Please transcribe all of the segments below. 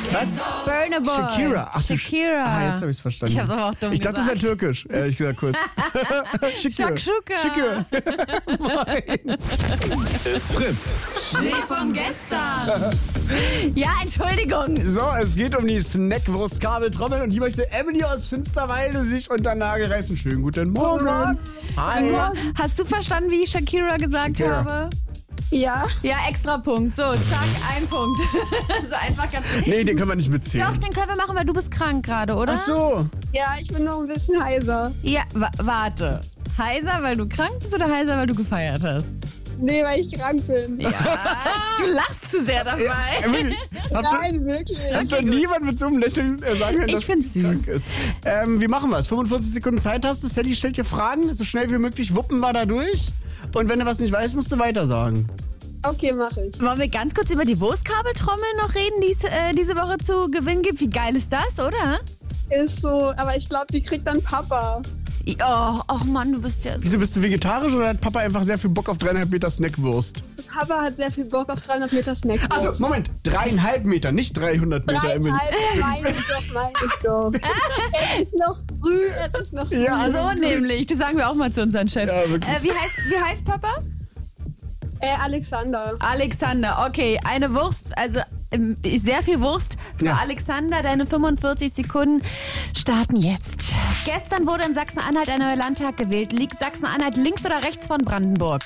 Was? Burna Boy. Shakira. Ach so, Shakira. Ah, jetzt habe ich es verstanden. Ich habe aber auch dumm Ich dachte, gesagt. das wäre türkisch, ehrlich gesagt, kurz. Shakshuka. Shakira. It's Fritz. Schnee von gestern. Ja, Entschuldigung. So, es geht um die Snackwurst-Kabeltrommel und die möchte Emily aus Finsterwalde sich unter den Nagel reißen. Schönen guten Morgen. Hi. Hast du verstanden, wie ich Shakira gesagt Shakira. habe? Ja, Ja, extra Punkt. So, zack, ein Punkt. So einfach ganz. Nee, den können wir nicht mitzählen. Doch, den können wir machen, weil du bist krank gerade, oder? Ach so. ja, ich bin noch ein bisschen heiser. Ja, warte. Heiser, weil du krank bist oder heiser, weil du gefeiert hast? Nee, weil ich krank bin. Ja, du lachst zu sehr dabei. Emily, Nein, wirklich. hat doch niemand mit so einem Lächeln sagen können, Ich dass find's es süß. krank ist. Wie machen wir es? 45 Sekunden Zeit hast du. Sally stellt dir Fragen. So schnell wie möglich wuppen wir da durch. Und wenn du was nicht weißt, musst du weiter sagen. Okay, mache ich. Wollen wir ganz kurz über die Wurstkabeltrommel noch reden, die es diese Woche zu gewinnen gibt? Wie geil ist das, oder? Ist so, aber ich glaube, die kriegt dann Papa. Oh, ach Mann, du bist ja so. Wieso, bist du vegetarisch oder hat Papa einfach sehr viel Bock auf 3,5 Meter Snackwurst? Papa hat sehr viel Bock auf 300 Meter Snack. Also, Moment, 3,5 Meter, nicht 300 Meter, Emily. meine ich doch. Es ist noch früh, es ist noch früh. Ja, So nämlich, das sagen wir auch mal zu unseren Chefs. Ja, wirklich. Wie heißt Papa? Alexander. Alexander, okay, eine Wurst, also sehr viel Wurst für Ja. Alexander. Deine 45 Sekunden starten jetzt. Gestern wurde in Sachsen-Anhalt ein neuer Landtag gewählt. Liegt Sachsen-Anhalt links oder rechts von Brandenburg?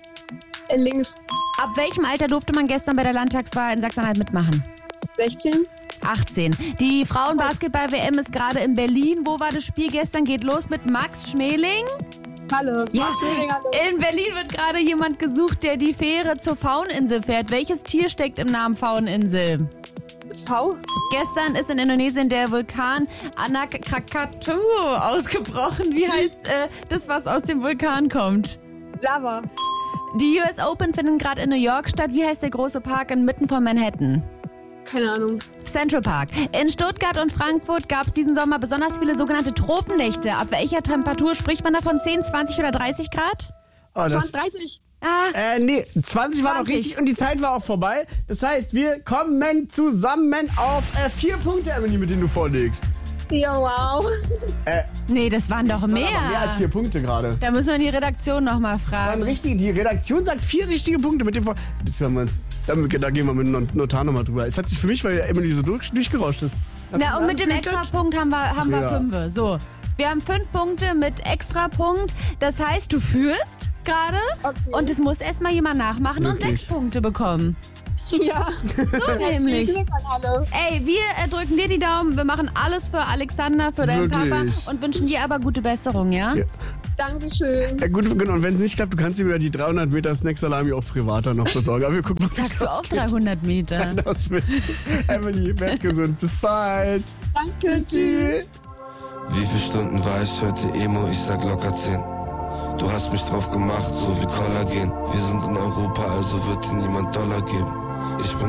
Links Ab welchem Alter durfte man gestern bei der Landtagswahl in Sachsen-Anhalt mitmachen? 16. 18. Die Frauenbasketball-WM ist gerade in Berlin. Wo war das Spiel gestern? Geht los mit Max Schmeling. Halle. Ja, Schmeling, Halle. in Berlin wird gerade jemand gesucht, der die Fähre zur Fauninsel fährt. Welches Tier steckt im Namen Fauninsel? V. Gestern ist in Indonesien der Vulkan Anak Krakatau ausgebrochen. Wie heißt das, was aus dem Vulkan kommt? Lava. Die US Open finden gerade in New York statt. Wie heißt der große Park inmitten von Manhattan? Keine Ahnung. Central Park. In Stuttgart und Frankfurt gab es diesen Sommer besonders viele sogenannte Tropennächte. Ab welcher Temperatur spricht man davon? 10, 20 oder 30 Grad? Oh, das, 30. Ah, nee, 20 war noch 20. richtig und die Zeit war auch vorbei. Das heißt, wir kommen zusammen auf 4 Punkte, Emily, mit denen du vorlegst. Ja, wow. nee, das waren doch Das mehr. waren aber mehr als 4 Punkte gerade. Da müssen wir die Redaktion nochmal fragen. Die Redaktion sagt 4 richtige Punkte mit dem Vor. Das hören wir uns. Da gehen wir mit dem Notar nochmal drüber. Es hat sich für mich, weil Emily so durchgerauscht ist. Na, und mit dem Extrapunkt haben wir Ja. 5. So. Wir haben 5 Punkte mit Extrapunkt. Das heißt, du führst gerade Okay. und es muss erstmal jemand nachmachen und Wirklich? 6 Punkte bekommen. Ja. So nämlich. Viel Glück an alle. Ey, wir drücken dir die Daumen. Wir machen alles für Alexander, für deinen Wirklich? Papa und wünschen dir aber gute Besserung, ja? Ja. Dankeschön. Ja, gut, genau. Und wenn es nicht klappt, du kannst dir wieder die 300 Meter Snack-Salami auch privater noch besorgen. Aber wir gucken mal, wie Sagst es du auch ausgeht. 300 Meter? Aus mit Emily, werd gesund. Bis bald. Danke. Tschüssi. Wie viele Stunden war ich heute Emo? Ich sag locker 10. Du hast mich drauf gemacht, so wie Kollagen. Wir sind in Europa, also wird dir niemand Dollar geben. Ich bin